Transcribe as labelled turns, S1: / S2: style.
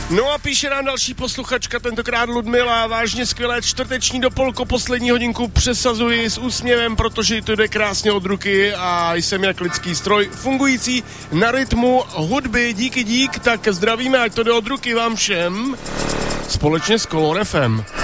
S1: No a píše nám další posluchačka, tentokrát Ludmila, vážně skvělé čtvrteční dopolko, poslední hodinku přesazuji s úsměvem, protože to jde krásně od ruky a jsem jak lidský stroj fungující na rytmu hudby, díky, tak zdravíme, ať to jde od ruky vám všem, společně s Color FM.